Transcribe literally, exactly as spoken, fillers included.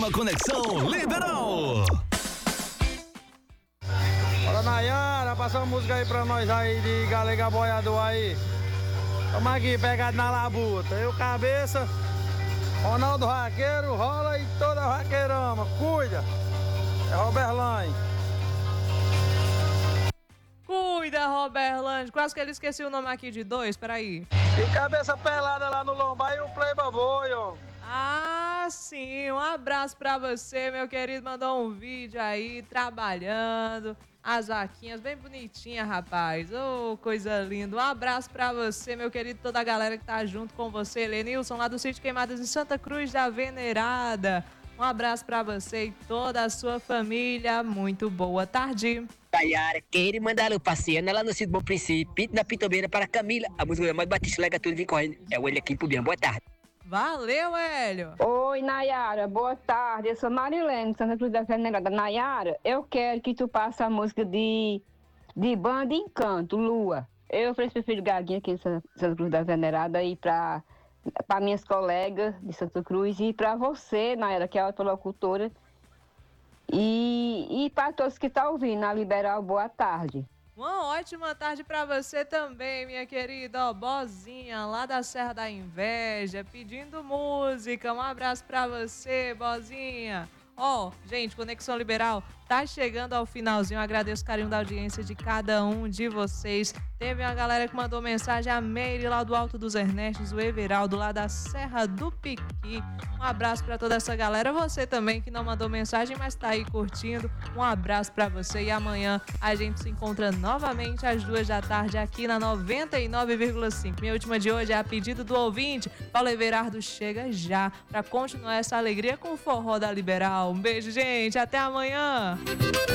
Programa Conexão Liberal. Fala, Nayara, passa uma música aí pra nós aí de Galega Boiador aí. Tamo aqui, pegado na labuta. Eu, cabeça, Ronaldo Raqueiro, rola e toda a raqueirama. Cuida. É Roberlane. Cuida, Roberlane. Quase que ele esqueci o nome aqui de dois, peraí. E cabeça pelada lá no lombar e o Playboy Boy, ó. Ah, sim. Um abraço pra você, meu querido. Mandou um vídeo aí, trabalhando. As vaquinhas bem bonitinhas, rapaz. Ô, oh, coisa linda. Um abraço pra você, meu querido. Toda a galera que tá junto com você. Lenilson, lá do Sítio Queimadas em Santa Cruz da Venerada. Um abraço pra você e toda a sua família. Muito boa tarde. Nayara, querer mandar o passeio lá no Sítio Bom Princípio, na Pitobeira para Camila. A música é mais Batista, lega tudo, vem correndo. É o Hélio aqui pro Bian. Boa tarde. Valeu, Hélio. Oi, Nayara, boa tarde. Eu sou Marilene, Santa Cruz da Venerada. Nayara, eu quero que tu passe a música de, de Banda Encanto, Lua. Eu ofereço pro filho Gaguinha aqui em Santa Cruz da Venerada e para para minhas colegas de Santa Cruz e para você, Nayara, que é a autolocutora. E, e para todos que estão ouvindo, na Liberal, boa tarde. Uma ótima tarde pra você também, minha querida. Ó, Bozinha, lá da Serra da Inveja, pedindo música. Um abraço pra você, Bozinha. Ó, gente, Conexão Liberal tá chegando ao finalzinho. Eu agradeço o carinho da audiência de cada um de vocês. Teve uma galera que mandou mensagem, a Meire lá do Alto dos Ernestos, o Everaldo lá da Serra do Piqui. Um abraço pra toda essa galera. Você também que não mandou mensagem, mas tá aí curtindo. Um abraço pra você e amanhã a gente se encontra novamente às duas da tarde aqui na noventa e nove vírgula cinco. Minha última de hoje é a pedido do ouvinte. Paulo Everardo chega já pra continuar essa alegria com o forró da Liberal. Um beijo, gente. Até amanhã.